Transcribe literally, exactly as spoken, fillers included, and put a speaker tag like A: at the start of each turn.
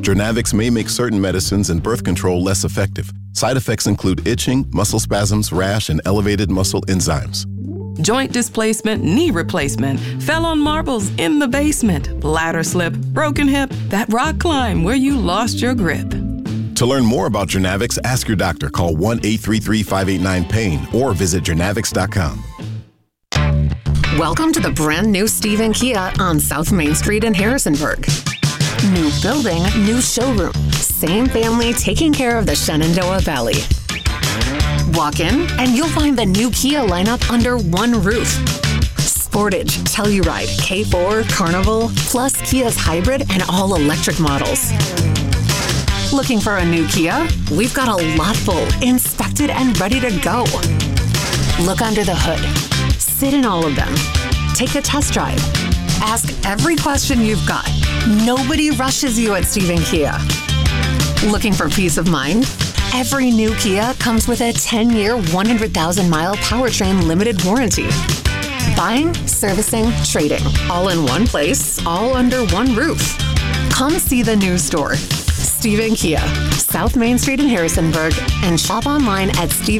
A: Journavx may make certain medicines and birth control less effective. Side effects include itching, muscle spasms, rash, and elevated muscle enzymes.
B: Joint displacement, knee replacement, fell on marbles in the basement, ladder slip, broken hip, that rock climb where you lost your grip.
A: To learn more about Journavx, ask your doctor. Call one eight three three, five eight nine, pain or visit journavx dot com.
C: Welcome to the brand new Stephen Kia on South Main Street in Harrisonburg. New building, new showroom. Same family taking care of the Shenandoah Valley. Walk in and you'll find the new Kia lineup under one roof. Sportage, Telluride, K four, Carnival, plus Kia's hybrid and all-electric models. Looking for a new Kia? We've got a lot full, inspected and ready to go. Look under the hood. Sit in all of them. Take a test drive. Ask every question you've got. Nobody rushes you at Stephen Kia. Looking for peace of mind? Every new Kia comes with a ten-year, one hundred thousand mile powertrain limited warranty. Buying, servicing, trading, all in one place, all under one roof. Come see the new store. Stephen Kia, South Main Street in Harrisonburg, and shop online at stephen